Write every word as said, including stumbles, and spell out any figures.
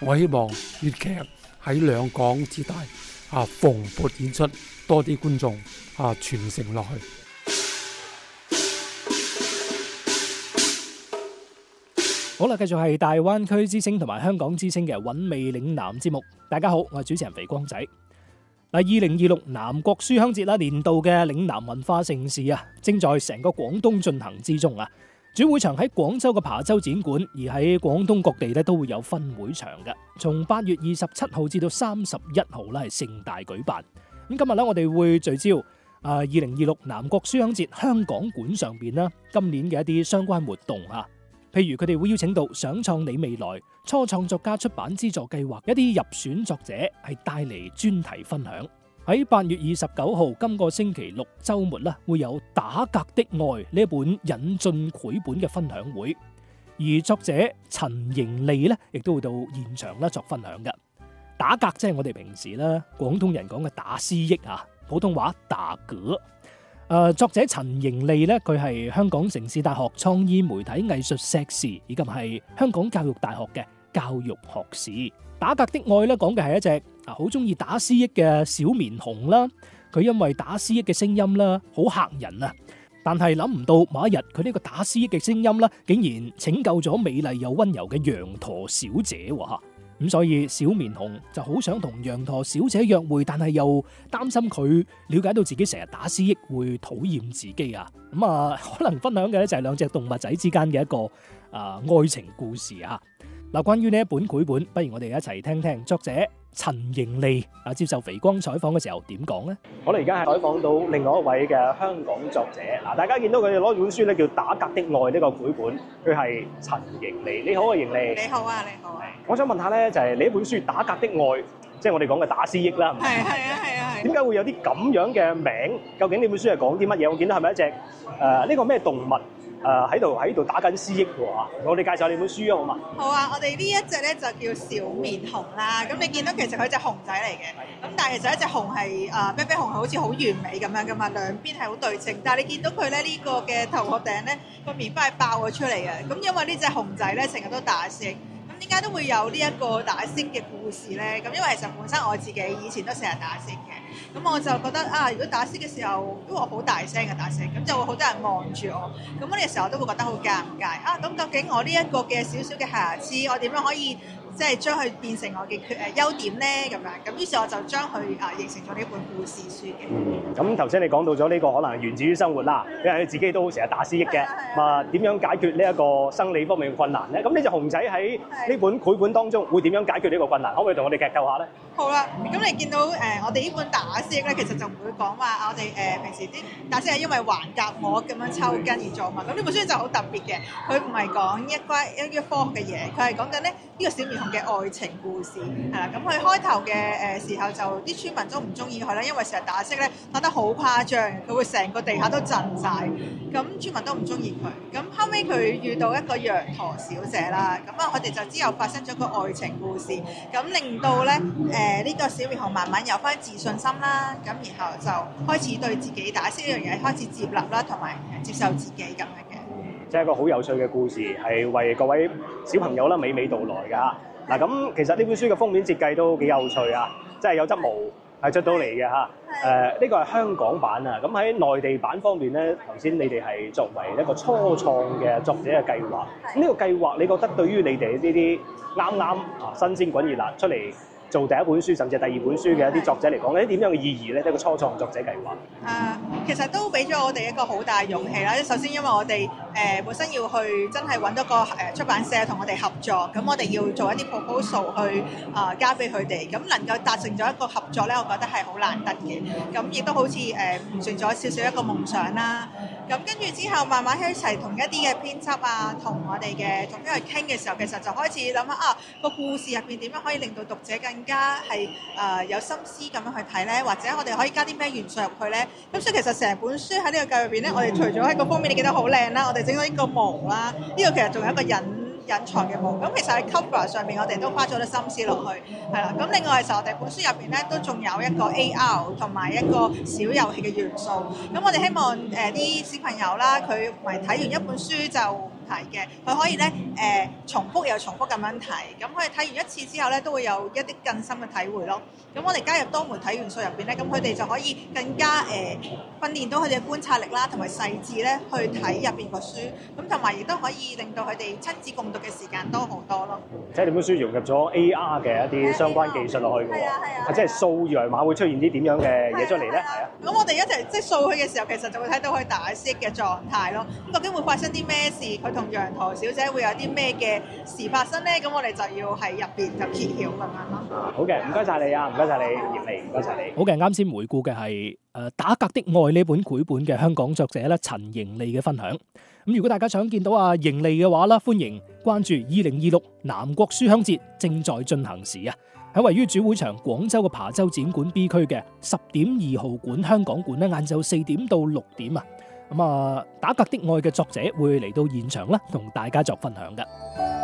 我希望粵劇喺兩港之大啊蓬勃演出，多啲觀眾啊傳承落去。 好啦，繼續係大灣區之聲同埋香港之聲嘅韻味嶺南節目。大家好，我係主持人肥光仔。嗱，二零二六南國書香節啦，年度嘅嶺南文化盛事啊，正在成個廣東進行之中啊。主會場喺廣州嘅琶洲展館，而喺廣東各地咧都會有分會場嘅。從八月二十七號至到三十一號咧係盛大舉辦。咁今日咧我哋會聚焦啊二零二六南國書香節香港館上邊啦，今年嘅一啲相關活動啊。譬如佢哋會邀請到想創你未來初創作家出版資助計劃一啲入選作者，係帶嚟專題分享。喺八月二十九號今個星期六週末啦，會有打格的愛呢一本引進繪本嘅分享會，而作者陳盈利咧亦都會到現場啦作分享嘅。打格即係我哋平時啦廣東人講嘅打思噎啊，普通話打嗝。誒，作者陳盈利咧，佢係香港城市大學創意媒體藝術碩士，以及係香港教育大學嘅教育學士。打格的愛咧，講嘅係一隻啊好中意打思噎嘅小棉熊啦。佢因為打思噎嘅聲音啦，好嚇人啊！但係諗唔到某一日，佢呢個打思噎嘅聲音啦，竟然拯救咗美麗又溫柔嘅羊駝小姐喎。咁所以小棉熊就好想同羊駝小姐約會，但係又擔心佢了解到自己成日打思噎會討厭自己啊！咁啊，可能分享嘅咧就係兩隻動物仔之間嘅一個啊愛情故事啊！嗱，關於呢一本繪本，不如我哋一齊聽聽作者陳盈利啊接受肥光採訪嘅時候點講呢？ 我哋而家係採訪到另外一位嘅香港作者。嗱，大家見到佢哋攞本書咧叫《打格的愛》呢個繪本，佢係陳盈利。你好啊，盈利。 你好啊，你好啊。 我想問下咧，就係你一本書《打格的愛》，即係我哋講嘅打思噎啦。 係係啊係啊係。 點解會有啲咁樣嘅名？究竟呢本書係講啲乜嘢？我見到係咪一隻誒呢個咩動物？誒喺度喺度打緊思噎喎嚇！我哋介紹下你本書啊，好嘛？ 好啊，我哋呢一隻咧就叫小棉熊啦。咁你見到其實佢隻熊仔嚟嘅，咁但係其實一隻熊係誒啤啤熊係好似好完美咁樣噶嘛，兩邊係好對稱。但係你見到佢咧呢個嘅頭殼頂咧個棉花係爆咗出嚟嘅。咁因為呢隻熊仔咧成日都打思噎。點解都會有呢一個打思噎嘅故事咧？咁因為其實本身我自己以前都成日打思噎嘅，咁我就覺得啊，如果打思噎嘅時候，因為我好大聲嘅打思噎，咁就會好多人望住我，咁嗰啲時候我都會覺得好尷尬啊！咁究竟我呢一個嘅少少嘅瑕疵，我點樣可以即係將佢變成我嘅缺誒優點咧？咁樣咁於是我就將佢啊形成咗呢本故事書嘅。 嗯，咁頭先你講到咗呢個可能源自於生活啦，因為你自己都成日打思噎嘅，嘛點樣解決呢一個生理方面嘅困難咧？咁呢隻熊仔喺呢本繪本當中會點樣解決呢個困難？可唔可以同我哋劇透下咧？ 好啦，咁你見到誒、呃、我哋呢本打思噎咧，其實就唔會講話我哋誒、呃、平時啲打思噎係因為橫膈膜咁樣抽筋而做嘛。咁呢本書就好特別嘅，佢唔係講一關一啲科學嘅嘢，佢係講緊咧呢個小棉熊嘅愛情故事係啦。咁佢開頭嘅誒時候就啲村民都唔中意佢啦，因為成日打思噎咧打得好誇張，佢會成個地下都震晒，咁村民都唔中意佢。咁後尾佢遇到一個羊駝小姐啦，咁啊佢哋就之後發生咗個愛情故事，咁令到咧誒。誒呢個小棉熊慢慢有翻自信心啦，咁然後就開始對自己打思噎呢樣嘢開始接納啦，同埋接受自己咁樣嘅。 即係一個好有趣嘅故事，係為各位小朋友啦娓娓道來㗎。嗱咁其實呢本書嘅封面設計都幾有趣啊，即係有執毛係出到嚟嘅嚇。誒呢個係香港版啊，咁喺內地版方面咧，頭先你哋係作為一個初創嘅作者嘅計劃。咁呢個計劃你覺得對於你哋呢啲啱啱啊新鮮滾熱辣出嚟做第一本書甚至係第二本書嘅一啲作者嚟講，有啲點樣嘅意義咧？一個初創作者計劃。 誒、uh, 其實都俾咗我哋一個好大嘅勇氣啦。首先因為我哋誒、呃、本身要去真係揾到個誒出版社同我哋合作，咁我哋要做一啲 proposal 去啊、呃、交俾佢哋，咁能夠達成咗一個合作咧，我覺得係好難得嘅。咁亦都好似誒完成咗少少一個夢想啦。咁跟住之後慢慢一齊同一啲嘅編輯啊，同我哋嘅總編去傾嘅時候，其實就開始諗下啊個故事入邊點樣可以令到讀者更加係誒、呃、有心思咁樣去睇咧，或者我哋可以加啲咩元素入去咧？咁所以其實成本書喺呢個計入邊咧，我哋除咗喺個封面你見到好靚啦，我哋整咗呢個毛啦，呢、這個其實仲有一個隱隱藏嘅毛。咁其實喺 cover 上面我哋都花咗啲心思落去，係啦。咁另外其實我哋本書入邊咧都仲有一個 A R 同埋一個小遊戲嘅元素。咁我哋希望誒啲、呃、小朋友啦，佢唔係睇完一本書就睇嘅，佢可以咧誒、呃、重複又重複咁樣睇，咁佢哋睇完一次之後咧，都會有一啲更深嘅體會咯。咁我哋加入多媒體元素入邊咧，咁佢哋就可以更加誒、呃、訓練到佢哋嘅觀察力啦，同埋細緻咧去睇入邊個書，咁同埋亦都可以令到佢哋親子共讀嘅時間多好多咯。 即係你本書融入咗 A R 嘅一啲相關技術落去嘅喎， 係啊係啊， 即係掃二維碼會出現啲點樣嘅嘢出嚟咧？係啊。 咁我哋一齊即係掃佢嘅時候，其實就會睇到佢打 C 嘅狀態咯。咁究竟會發生啲咩事？佢同楊桃小姐會有啲咩嘅事發生咧？咁我哋就要喺入邊就揭曉咁樣咯。 好嘅，唔該晒你啊，唔該晒你，嚴莉，唔該晒你。 好嘅，啱先回顧嘅係誒《打格的愛》呢本繪本嘅香港作者咧陳盈利嘅分享。咁如果大家想見到阿盈利嘅話啦，歡迎關注二零二六南國書香節正在進行時啊！喺位於主會場廣州嘅琶洲展館 B 區嘅十點二號館香港館咧，晏晝四點到六點啊！咁啊，《打格的愛》嘅作者會嚟到現場啦，同大家作分享嘅。